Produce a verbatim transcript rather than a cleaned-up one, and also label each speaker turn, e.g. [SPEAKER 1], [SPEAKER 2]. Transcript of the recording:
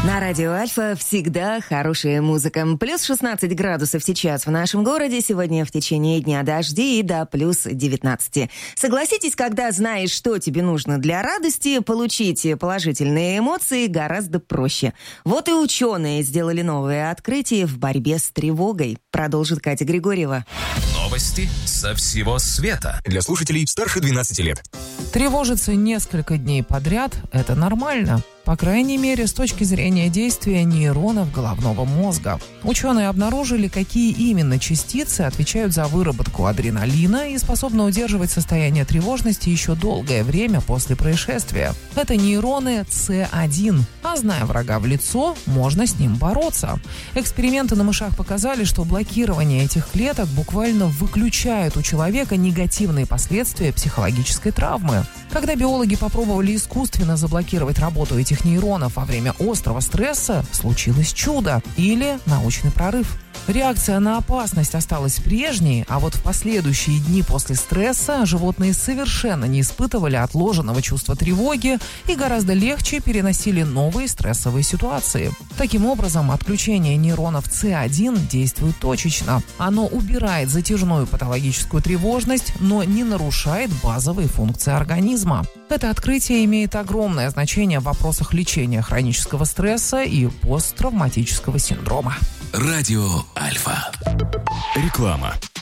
[SPEAKER 1] На радио Альфа всегда хорошая музыка. Плюс шестнадцать градусов сейчас в нашем городе. Сегодня в течение дня дожди и до плюс девятнадцать. Согласитесь, когда знаешь, что тебе нужно для радости, получить положительные эмоции гораздо проще. Вот и ученые сделали новое открытие в борьбе с тревогой. Продолжит Катя Григорьева.
[SPEAKER 2] Новости со всего света. Для слушателей старше двенадцати лет.
[SPEAKER 3] Тревожиться несколько дней подряд – это нормально. По крайней мере, с точки зрения действия нейронов головного мозга. Ученые обнаружили, какие именно частицы отвечают за выработку адреналина и способны удерживать состояние тревожности еще долгое время после происшествия. Это нейроны С один. А зная врага в лицо, можно с ним бороться. Эксперименты на мышах показали, что блокирование этих клеток буквально выключает у человека негативные последствия психологической травмы. Когда биологи попробовали искусственно заблокировать работу этих нейронов во время острого стресса, случилось чудо или научный прорыв. Реакция на опасность осталась прежней, а вот в последующие дни после стресса животные совершенно не испытывали отложенного чувства тревоги и гораздо легче переносили новые стрессовые ситуации. Таким образом, отключение нейронов С один действует точечно. Оно убирает затяжную патологическую тревожность, но не нарушает базовые функции организма. Это открытие имеет огромное значение в вопросах лечения хронического стресса и посттравматического синдрома.
[SPEAKER 2] Радио Альфа. Реклама.